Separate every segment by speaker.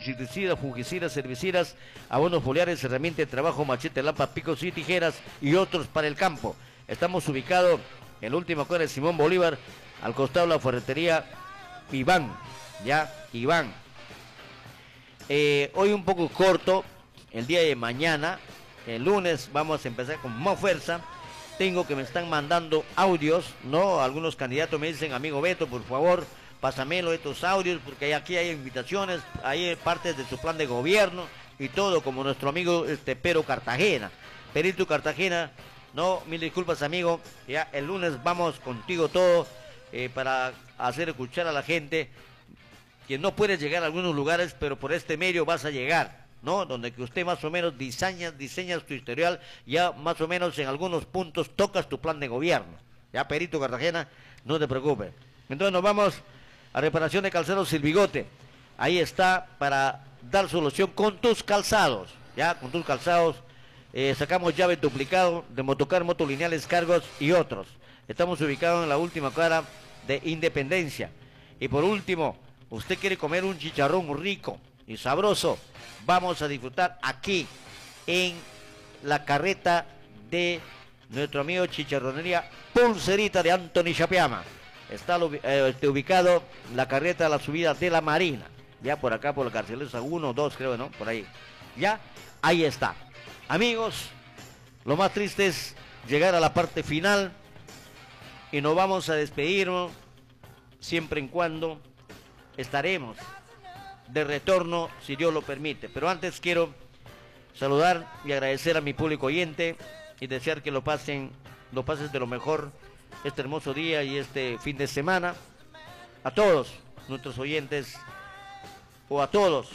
Speaker 1: insecticidas, fungicidas, herbicidas, abonos foliares, herramientas de trabajo, machete, lámpara, picos y tijeras y otros para el campo. Estamos ubicados en la última cuadra de Simón Bolívar, al costado de la ferretería Iván, ya, Iván. Hoy un poco corto, el día de mañana, el lunes vamos a empezar con más fuerza. Tengo que me están mandando audios, ¿no? Algunos candidatos me dicen, amigo Beto, por favor, pásamelo estos audios, porque aquí hay invitaciones, hay partes de su plan de gobierno y todo, como nuestro amigo Pero Cartagena. Perito Cartagena, no, mil disculpas, amigo, ya el lunes vamos contigo todo para hacer escuchar a la gente que no puedes llegar a algunos lugares, pero por este medio vas a llegar, ¿no? Donde que usted más o menos diseñas tu historial, ya más o menos en algunos puntos tocas tu plan de gobierno. Ya, Perito Cartagena, no te preocupes. Entonces nos vamos a reparación de calzados Sin Bigote. Ahí está para dar solución con tus calzados, ya, con tus calzados. Sacamos llave duplicado de motocar, motolineales, cargos y otros. Estamos ubicados en la última cuadra de Independencia. Y por último, usted quiere comer un chicharrón rico y sabroso, vamos a disfrutar aquí en la carreta de nuestro amigo Chicharronería Pulserita de Anthony Chapiama. Está ubicado la carreta de la subida de la Marina, ya por acá por la Carcelesa 1, 2 creo, ¿no? Por ahí, ya, ahí está. Amigos, lo más triste es llegar a la parte final y nos vamos a despedirnos siempre en cuando estaremos de retorno, si Dios lo permite. Pero antes quiero saludar y agradecer a mi público oyente y desear que lo pases de lo mejor este hermoso día y este fin de semana. A todos nuestros oyentes o a todos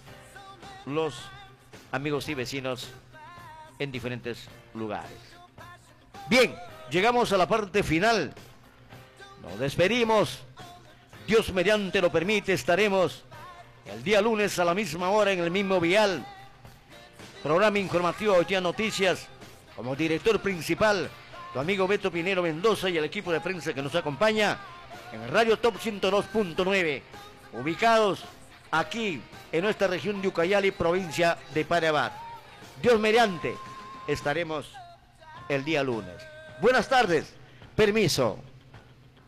Speaker 1: los amigos y vecinos en diferentes lugares. Bien, llegamos a la parte final. Nos despedimos. Dios mediante lo permite, estaremos el día lunes a la misma hora en el mismo vial. Programa informativo Hoy Día Noticias. Como director principal, tu amigo Beto Pinero Mendoza y el equipo de prensa que nos acompaña en el Radio Top 102.9. Ubicados aquí en nuestra región de Ucayali, provincia de Paraná. Dios mediante, estaremos el día lunes. Buenas tardes. Permiso.